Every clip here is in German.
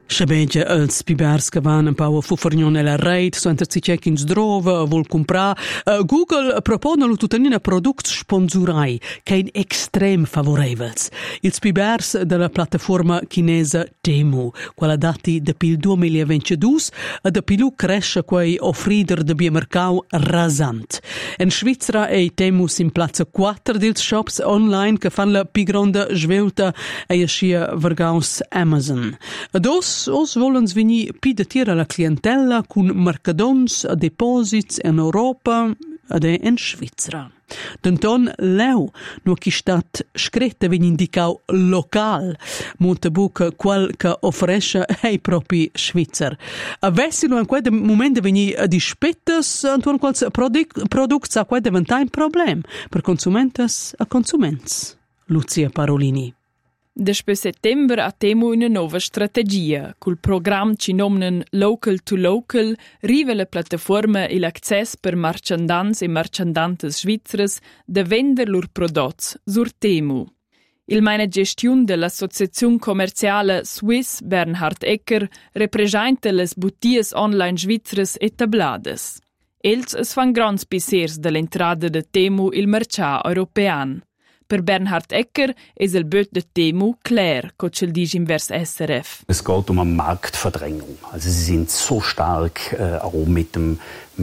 Schabegia els pibers che van un po' a fufarnion nella rete, so enter si check ins drova, vuol comprar. Google propone tuttavia product sponsorai che in extrem favorevels. Ils pibers della piattaforma chinese Temu, quella dati da pil 2022, da pilu cresce quei offrider de biemercau rasant. In Svizzera e Temu in piazza 4 dils shops online che fan la più grande svelta e scia vergaus Amazon. Dos os volens veni pidetiera la clientella con mercadons a deposits in Europa ed in Svizzera. Denton leu no chi stat scritta veni indicau local, molta buca qual che offresce ai propri Svizzer. Avessino in quel momento veni a dispettas antuan quals products a quel diventai un problem per consumentes a consuments. Lucia Parolini. Despe settembre ha Temu una nuova strategia. Col programma ci nomnen Local to Local rive la piattaforma e l'access per marchandants e marchandantes svizzeres da vender lur prodotti sur Temu. Il meine gestione dell'associazione commerciale Swiss Bernhard Ecker representa les buties online svizzeres etablades. Els es fan grands pisers dell'entrada de Temu il mercat european. Per Bernhard Ecker ist el Böt de Temu klar, kotschel dies im Vers SRF. Es geht um eine Marktverdrängung. Also sie sind so stark auch mit dem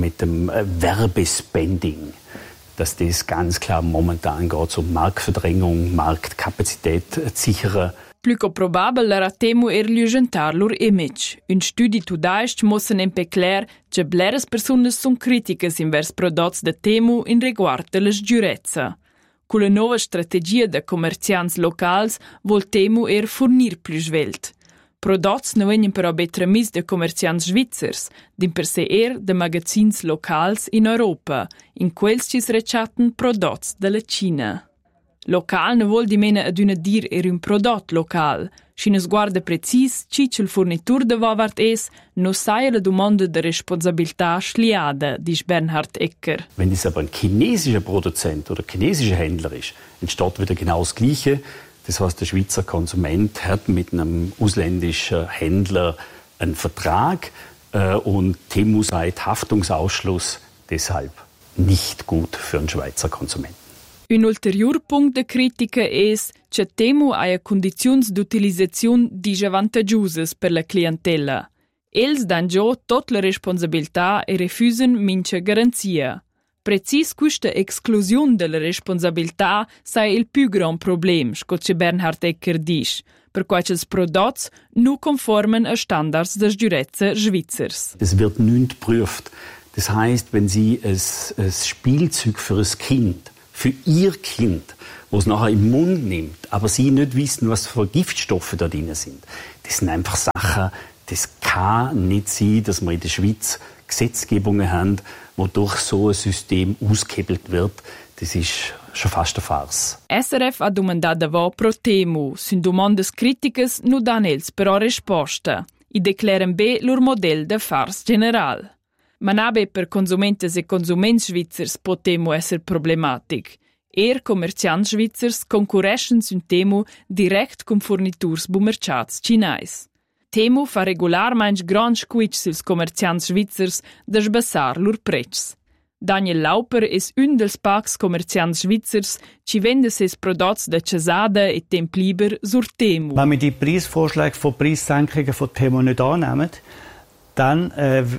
Werbespending, dass das ganz klar momentan geht um Marktverdrängung, Marktkapazität sicherer. Plus que probabel era Temu lugentar lur image. Un studi tudaisch mossen empe clar che bleres personas son criticas in vers prodots de Temu in riguard de les giurezza. Con la nuova strategia de commerciants locals vol Temu fornir plus svelt. Prodots no venien però betramis de commerciants svizzers, din per se de magazins locals in Europa, in quels cis rechatten prodots de la Cina. Local no vol dimena ad una dir un prodot local. Schines guarda precis ci il fornitur de vavart no sai la domanda de responsabilità schliada, dice Bernhard Ecker. Wenn es aber ein chinesischer Produzent oder chinesischer Händler ist, entsteht wieder genau das Gleiche. Das heißt, der Schweizer Konsument hat mit einem ausländischen Händler einen Vertrag und Temu sagt Haftungsausschluss, deshalb nicht gut für einen Schweizer Konsumenten. Un ulterior punct de critica es che Temu ha condizioni d'utilizzazione disavantagiose per la clientela. Els dan già tot la responsabilità e refusen mince garanzia. Precis questa exclusione della responsabilità sei il più gran problem, scoce Bernhard Ecker dice, per quai els prodots nu conformen a standards des giurezza svizzers. Es wird nicht geprüft. Das heißt, wenn Sie ein Spielzeug für ein Kind, für Ihr Kind, was es nachher im Mund nimmt, aber Sie nicht wissen, was für Giftstoffe da drin sind. Das sind einfach Sachen, das kann nicht sein, dass wir in der Schweiz Gesetzgebungen haben, wodurch so ein System ausgehebelt wird. Das ist schon fast eine Farce. SRF ha domandat davò pro Temu. Sun domandas criticas nu dan els però risposta. I declaren bé lor model de farce general. Manabe per consumentes e consuments svizzers pot Temu esser problematic. Commerciants svizzers concureschen sun Temu direct con forniturs bu merchats cinais. Temu fa regularmein gran squitch sils commerciants svizzers da sbassar lur prezs. Daniel Lauper es un dels pacs commerciants svizzers ci vende ses prodots de Cesada e Templiber sur Temu. Wenn wir die Preisvorschläge von Preissenkungen von Temu nicht annehmen, dann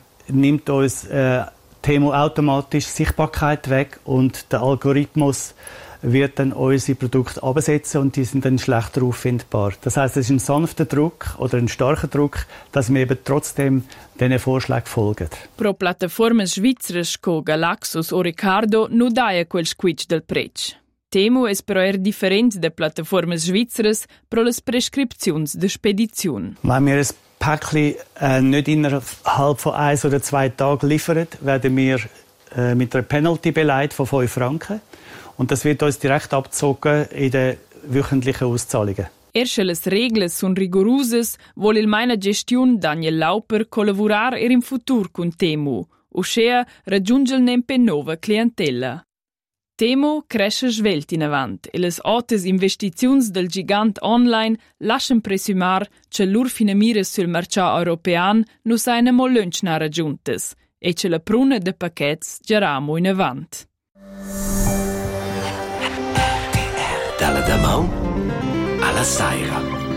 nimmt uns Temu automatisch Sichtbarkeit weg und der Algorithmus wird dann unsere Produkte absetzen und die sind dann schlechter auffindbar. Das heißt, es ist ein sanfter Druck oder ein starker Druck, dass wir eben trotzdem diesen Vorschlägen folgen. Pro plataformas svizzeras co Galaxus o Ricardo nu daia quel squitch del prezz. Temu es però different de plataformas svizzeras pro las prescriptions de spedizione. Wenn wir ein Päckchen nicht innerhalb von 1 oder 2 Tagen liefern, werden wir mit einer Penalty beleidigt von 5 Franken. Und das wird uns direkt abgezogen in den wöchentlichen Auszahlungen. Les regles sun rigorosas, vol il meine gestione Daniel Lauper collaborar in futur con Temu, ossia raggiungere nempe nova clientela. Temu cresce svelt in avant e les altes investiziuns del gigant online lascian presumar che lur finamires sul mercat european nu saina mo lunchna raggiuntes e che la pruna de paquets geramo in avant. Dalla Damau alla Saira.